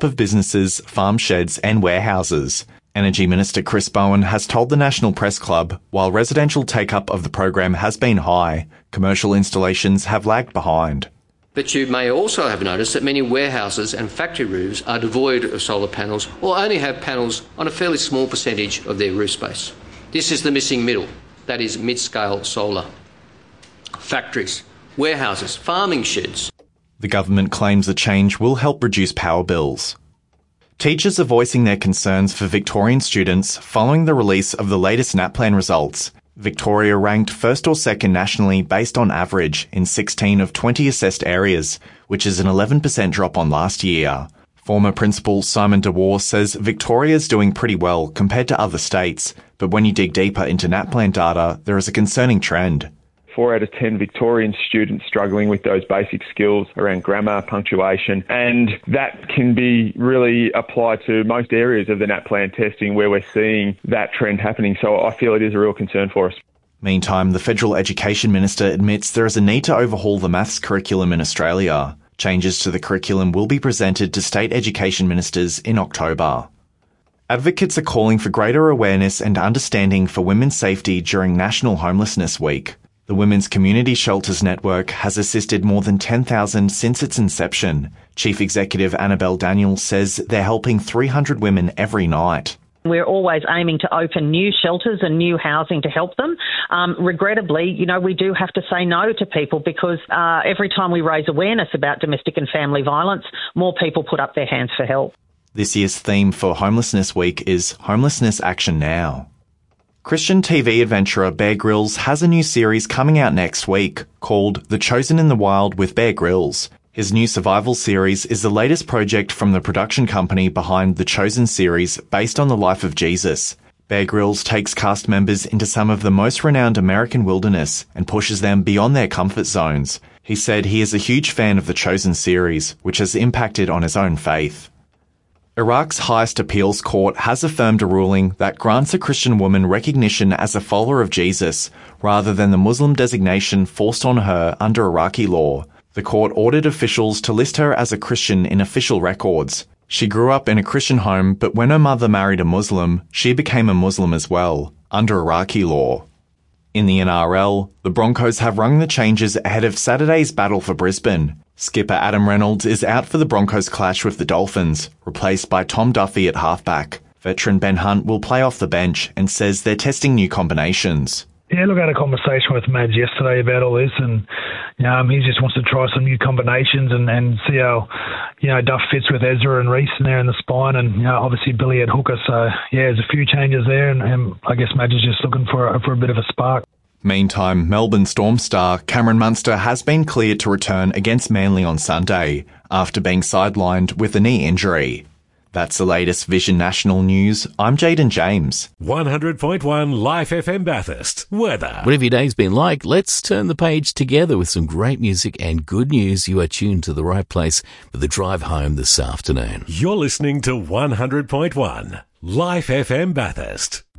top of businesses, farm sheds and warehouses. Energy Minister Chris Bowen has told the National Press Club, while residential take-up of the program has been high, commercial installations have lagged behind. But you may also have noticed that many warehouses and factory roofs are devoid of solar panels or only have panels on a fairly small percentage of their roof space. This is the missing middle, that is mid-scale solar. Factories, warehouses, farming sheds. The government claims the change will help reduce power bills. Teachers are voicing their concerns for Victorian students following the release of the latest NAPLAN results. Victoria ranked first or second nationally based on average in 16 of 20 assessed areas, which is an 11% drop on last year. Former Principal Simon DeWar says Victoria's doing pretty well compared to other states, but when you dig deeper into NAPLAN data, there is a concerning trend. 4 out of 10 Victorian students struggling with those basic skills around grammar, punctuation, and that can be really applied to most areas of the NAPLAN testing where we're seeing that trend happening. So I feel it is a real concern for us. Meantime, the Federal Education Minister admits there is a need to overhaul the maths curriculum in Australia. Changes to the curriculum will be presented to state education ministers in October. Advocates are calling for greater awareness and understanding for women's safety during National Homelessness Week. The Women's Community Shelters Network has assisted more than 10,000 since its inception. Chief Executive Annabelle Daniels says they're helping 300 women every night. We're always aiming to open new shelters and new housing to help them. Regrettably, we do have to say no to people because every time we raise awareness about domestic and family violence, more people put up their hands for help. This year's theme for Homelessness Week is Homelessness Action Now. Christian TV adventurer Bear Grylls has a new series coming out next week called The Chosen in the Wild with Bear Grylls. His new survival series is the latest project from the production company behind the Chosen series based on the life of Jesus. Bear Grylls takes cast members into some of the most renowned American wilderness and pushes them beyond their comfort zones. He said he is a huge fan of the Chosen series, which has impacted on his own faith. Iraq's highest appeals court has affirmed a ruling that grants a Christian woman recognition as a follower of Jesus, rather than the Muslim designation forced on her under Iraqi law. The court ordered officials to list her as a Christian in official records. She grew up in a Christian home, but when her mother married a Muslim, she became a Muslim as well, under Iraqi law. In the NRL, the Broncos have rung the changes ahead of Saturday's battle for Brisbane. Skipper Adam Reynolds is out for the Broncos clash with the Dolphins, replaced by Tom Duffy at halfback. Veteran Ben Hunt will play off the bench and says they're testing new combinations. Yeah, look, I had a conversation with Mads yesterday about all this, and he just wants to try some new combinations and see how Duff fits with Ezra and Reese in there in the spine, and obviously Billy at hooker. So there's a few changes there, and I guess Mads is just looking for a bit of a spark. Meantime, Melbourne Storm star Cameron Munster has been cleared to return against Manly on Sunday after being sidelined with a knee injury. That's the latest Vision National News. I'm Jaden James. 100.1 Life FM Bathurst. Weather. Whatever your day's been like, let's turn the page together with some great music and good news. You are tuned to the right place for the drive home this afternoon. You're listening to 100.1 Life FM Bathurst.